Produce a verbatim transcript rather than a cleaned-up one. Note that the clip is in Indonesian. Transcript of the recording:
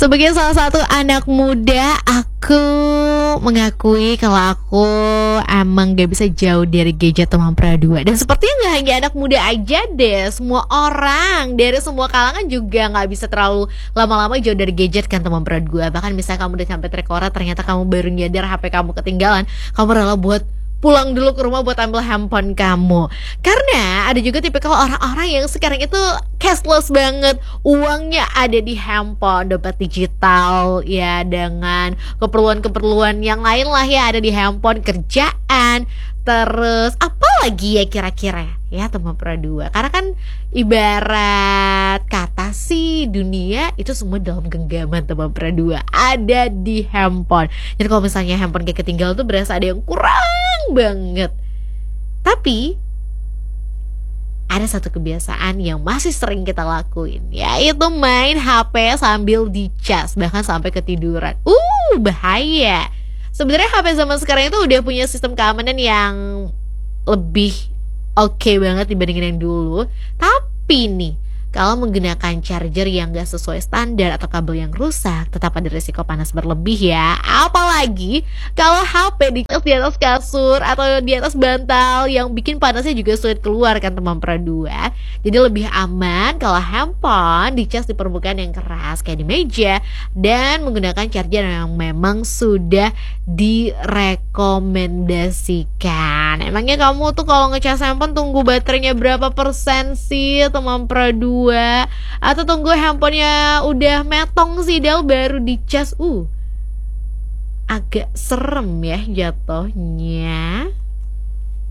Sebagai salah satu anak muda, aku mengakui kalau aku emang gak bisa jauh dari gadget teman Pro dua. Dan sepertinya gak hanya anak muda aja deh, semua orang dari semua kalangan juga gak bisa terlalu lama-lama jauh dari gadget kan teman Pro dua. Bahkan misalnya kamu udah sampai Trikora, ternyata kamu baru nyadar H P kamu ketinggalan, kamu rela buat pulang dulu ke rumah buat ambil handphone kamu. Karena ada juga tipikal orang-orang yang sekarang itu cashless banget, uangnya ada di handphone, dompet digital ya, dengan keperluan-keperluan yang lain lah ya ada di handphone, kerjaan, terus apa lagi ya kira-kira ya teman Pro dua. Karena kan ibarat kata sih dunia itu semua dalam genggaman teman Pro dua, ada di handphone. Jadi kalau misalnya handphone kayak ketinggalan tuh berasa ada yang kurang banget. Tapi ada satu kebiasaan yang masih sering kita lakuin, yaitu main H P sambil dicas, bahkan sampai ketiduran. Uh, bahaya. Sebenarnya H P zaman sekarang itu udah punya sistem keamanan yang lebih oke okay banget dibandingin yang dulu. Tapi nih, kalau menggunakan charger yang gak sesuai standar atau kabel yang rusak, tetap ada risiko panas berlebih ya. Apalagi kalau H P di di atas kasur atau di atas bantal yang bikin panasnya juga sulit keluar kan teman Pro dua. Jadi lebih aman kalau handphone dicas di permukaan yang keras kayak di meja, dan menggunakan charger yang memang sudah direkomendasikan. Emangnya kamu tuh kalau ngecas handphone tunggu baterainya berapa persen sih teman Pro dua? Atau tunggu handphonenya udah metong sih Del baru dicas? Uh agak serem ya jatuhnya.